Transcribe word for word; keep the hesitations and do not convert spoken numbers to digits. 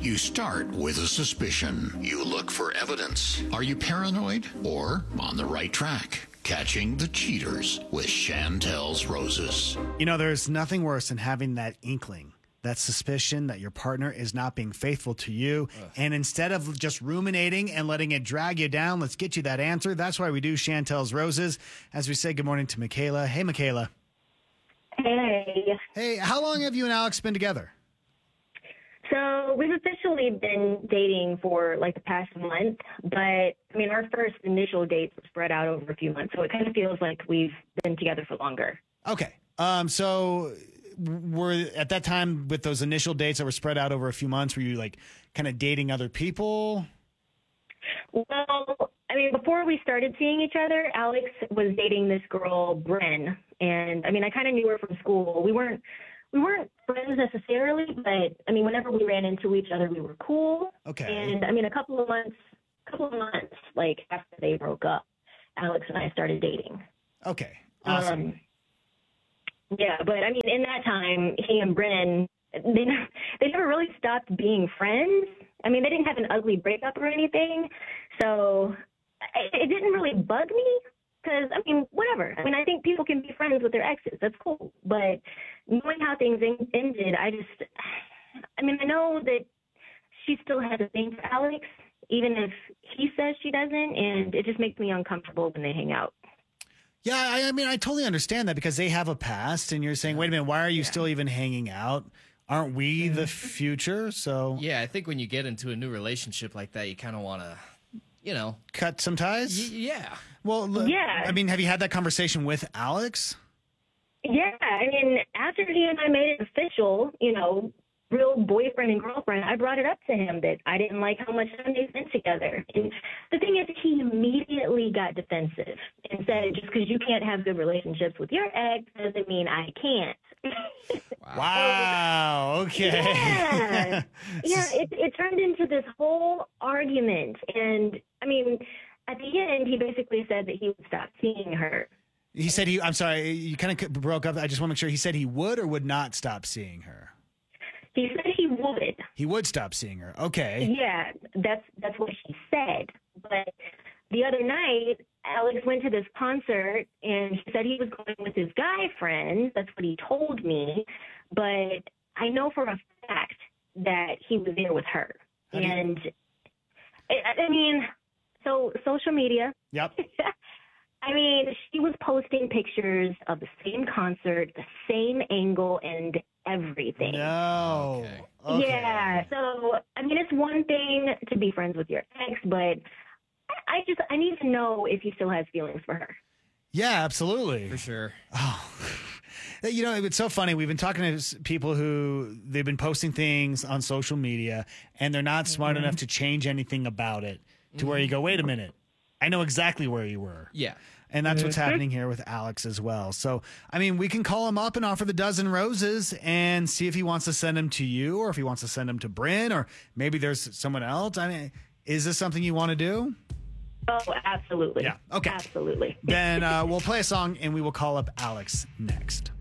You start with a suspicion. You look for evidence. Are you paranoid or on the right track? Catching the cheaters with Chantel's Roses. You know, there's nothing worse than having that inkling, that suspicion that your partner is not being faithful to you. Ugh. And instead of just ruminating and letting it drag you down, let's get you that answer. That's why we do Chantel's Roses. As we say good morning to Michaela. Hey, Michaela. Hey. Hey, how long have you and Alex been together? So we've officially been dating for like the past month, but I mean, our first initial dates were spread out over a few months. So it kind of feels like we've been together for longer. Okay. Um, so were at that time with those initial dates that were spread out over a few months, were you like kind of dating other people? Well, I mean, before we started seeing each other, Alex was dating this girl, Bryn. And I mean, I kind of knew her from school. We weren't We weren't friends necessarily, but I mean, whenever we ran into each other, we were cool. Okay. And I mean, a couple of months, couple of months, like after they broke up, Alex and I started dating. Okay. Awesome. Um, yeah, but I mean, in that time, he and Bryn, they never, they never really stopped being friends. I mean, they didn't have an ugly breakup or anything, so it, it didn't really bug me. Because, I mean, whatever. I mean, I think people can be friends with their exes. That's cool. But knowing how things en- ended, I just, I mean, I know that she still has a thing for Alex, even if he says she doesn't, and it just makes me uncomfortable when they hang out. Yeah, I, I mean, I totally understand that because they have a past, and you're saying, wait a minute, why are you yeah. still even hanging out? Aren't we the future? So yeah, I think when you get into a new relationship like that, you kind of want to, you know, cut some ties. Y- yeah. Well, yeah. I mean, have you had that conversation with Alex? Yeah. I mean, after he and I made it official, you know, real boyfriend and girlfriend, I brought it up to him that I didn't like how much time they spent together. And the thing is, he immediately got defensive and said, just because you can't have good relationships with your ex doesn't mean I can't. Wow. Okay. Yeah. Yeah. It, it turned into this whole argument. And I mean, at the end, he basically said that he would stop seeing her. He said he, I'm sorry, you kind of broke up. I just want to make sure he said he would or would not stop seeing her. He said he would. He would stop seeing her. Okay. Yeah, that's that's what he said. But the other night, Alex went to this concert, and he said he was going with his guy friends. That's what he told me. But I know for a fact that he was there with her. How do you- and, I, I mean, so social media. Yep. I mean, she was posting pictures of the same concert, the same angle, and everything. No. Okay. Okay. Yeah. So, I mean, it's one thing to be friends with your ex, but I just, I need to know if he still has feelings for her. Yeah, absolutely. For sure. Oh, you know, it's so funny. We've been talking to s- people who they've been posting things on social media and they're not smart Mm-hmm. enough to change anything about it to where you go, wait a minute, I know exactly where you were. Yeah. And that's what's Mm-hmm. happening here with Alex as well. So, I mean, we can call him up and offer the dozen roses and see if he wants to send them to you or if he wants to send them to Bryn or maybe there's someone else. I mean, is this something you want to do? Oh, absolutely. Yeah. Okay. Absolutely. Then uh, we'll play a song and we will call up Alex next.